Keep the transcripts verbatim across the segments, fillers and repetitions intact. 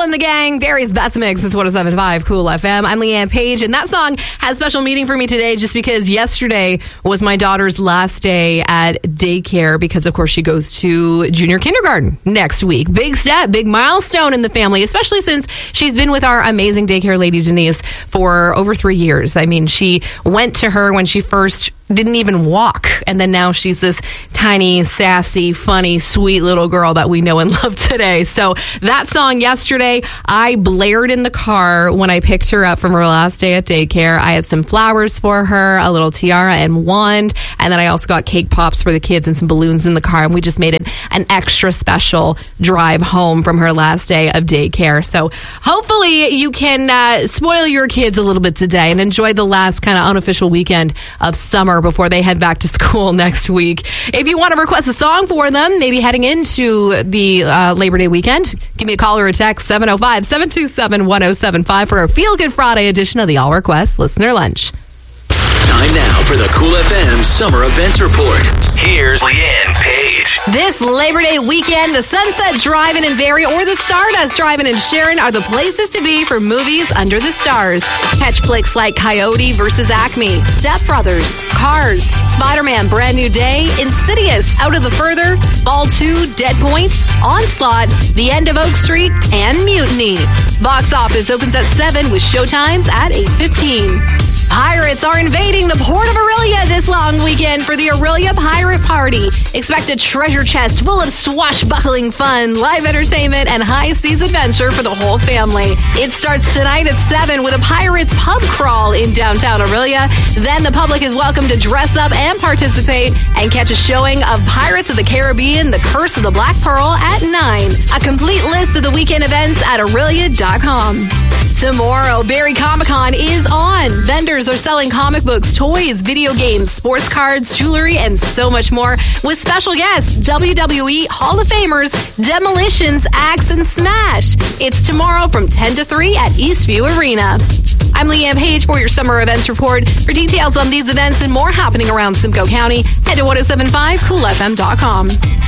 and the Gang, Barry's Best Mix. It's one oh seven point five Cool F M. I'm Leanne Page, and that song has special meaning for me today just because yesterday was my daughter's last day at daycare because, of course, she goes to junior kindergarten next week. Big step, big milestone in the family, especially since she's been with our amazing daycare lady, Denise, for over three years. I mean, she went to her when she first didn't even walk, and then now she's this tiny, sassy, funny, sweet little girl that we know and love today. So that song yesterday, I blared in the car when I picked her up from her last day at daycare. I had some flowers for her, a little tiara and wand, and then I also got cake pops for the kids and some balloons in the car, and we just made it an extra special drive home from her last day of daycare. So hopefully you can uh, spoil your kids a little bit today and enjoy the last kind of unofficial weekend of summer before they head back to school next week. If you want to request a song for them, maybe heading into the uh, Labor Day weekend, give me a call or a text, seven oh five, seven two seven, one oh seven five for a Feel Good Friday edition of the All Request Listener Lunch. Time now for the Cool F M Summer Events Report. Here's Leanne Page. This Labor Day weekend, the Sunset Drive-In in Barrie or the Stardust Drive-In in Sharon are the places to be for movies under the stars. Catch flicks like Coyote versus Acme, Step Brothers, Cars, Spider-Man Brand New Day, Insidious, Out of the Further, Ball two, Dead Point, Onslaught, The End of Oak Street, and Mutiny. Box office opens at seven with showtimes at eight fifteen. Pirates are invading the Port of Orillia this long weekend for the Orillia Pirate Party. Expect a treasure chest full of swashbuckling fun, live entertainment, and high seas adventure for the whole family. It starts tonight at seven with a Pirates pub crawl in downtown Orillia. Then the public is welcome to dress up and participate and catch a showing of Pirates of the Caribbean, The Curse of the Black Pearl at nine. A complete list of the weekend events at Orillia dot com. Tomorrow, Barrie Comic-Con is on. Vendors are selling comic books, toys, video games, sports cards, jewelry, and so much more with special guests, W W E Hall of Famers, Demolitions, Axe, and Smash. It's tomorrow from ten to three at Eastview Arena. I'm Leanne Page for your Summer Events Report. For details on these events and more happening around Simcoe County, head to ten seventy-five cool f m dot com.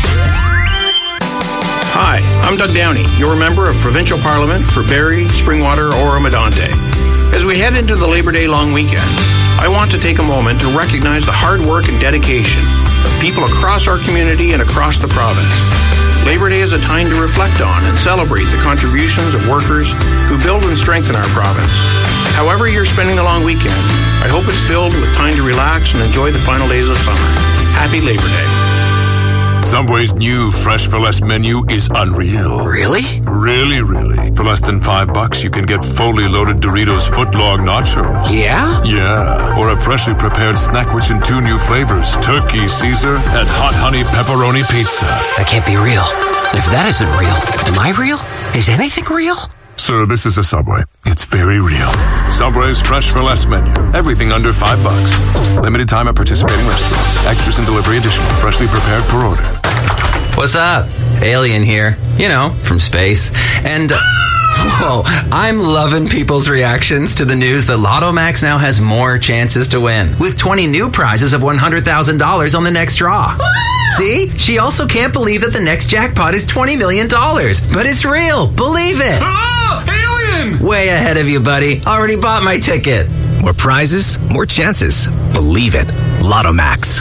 Hi, I'm Doug Downey, your member of Provincial Parliament for Barrie, Springwater, Oro-Medonte. As we head into the Labor Day long weekend, I want to take a moment to recognize the hard work and dedication of people across our community and across the province. Labor Day is a time to reflect on and celebrate the contributions of workers who build and strengthen our province. However you're spending the long weekend, I hope it's filled with time to relax and enjoy the final days of summer. Happy Labor Day. Subway's new Fresh for Less menu is unreal. Really? Really, really. For less than five bucks, you can get fully loaded Doritos footlong nachos. Yeah? Yeah. Or a freshly prepared snack rich in two new flavors, Turkey Caesar and Hot Honey Pepperoni Pizza. That can't be real. If that isn't real, am I real? Is anything real? Sir, this is a Subway. It's very real. Subway's Fresh for Less menu. Everything under five bucks. Limited time at participating restaurants. Extras and delivery additional. Freshly prepared per order. What's up? Alien here. You know, from space. And, uh, whoa, I'm loving people's reactions to the news that Lotto Max now has more chances to win. With twenty new prizes of one hundred thousand dollars on the next draw. See? She also can't believe that the next jackpot is twenty million dollars. But it's real. Believe it. Ah! Alien! Way ahead of you, buddy. Already bought my ticket. More prizes, more chances. Believe it. Lotto Max.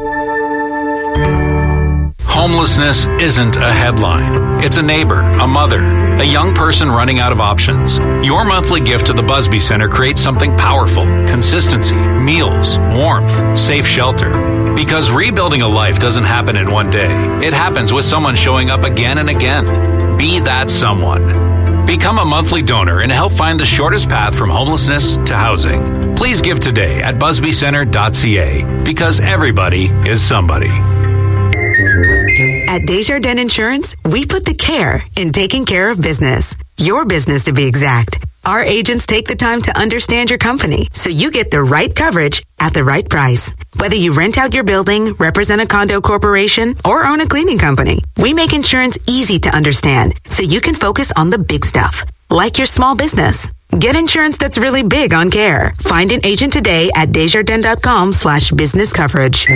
Homelessness isn't a headline. It's a neighbor, a mother, a young person running out of options. Your monthly gift to the Busby Center creates something powerful. Consistency, meals, warmth, safe shelter. Because rebuilding a life doesn't happen in one day. It happens with someone showing up again and again. Be that someone. Become a monthly donor and help find the shortest path from homelessness to housing. Please give today at busby center dot c a because everybody is somebody. At Desjardins Insurance, we put the care in taking care of business. Your business, to be exact. Our agents take the time to understand your company so you get the right coverage at the right price. Whether you rent out your building, represent a condo corporation, or own a cleaning company, we make insurance easy to understand so you can focus on the big stuff, like your small business. Get insurance that's really big on care. Find an agent today at desjardins.com slash business coverage.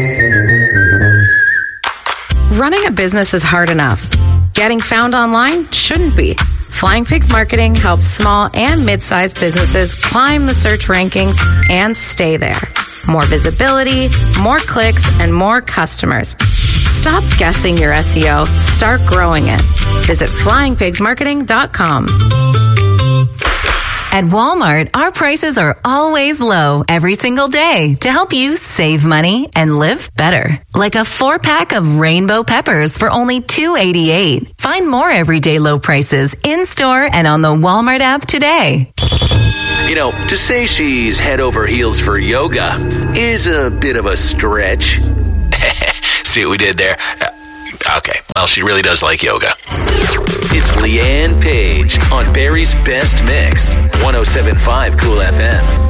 Running a business is hard enough. Getting found online shouldn't be. Flying Pigs Marketing helps small and mid-sized businesses climb the search rankings and stay there. More visibility, more clicks, and more customers. Stop guessing your S E O. Start growing it. Visit flying pigs marketing dot com. At Walmart, our prices are always low every single day to help you save money and live better. Like a four-pack of rainbow peppers for only two dollars and eighty-eight cents. Find more everyday low prices in-store and on the Walmart app today. You know, to say she's head over heels for yoga is a bit of a stretch. See what we did there? Uh, okay, well, she really does like yoga. It's Leanne Page on Barry's Best Mix, one oh seven point five Cool F M.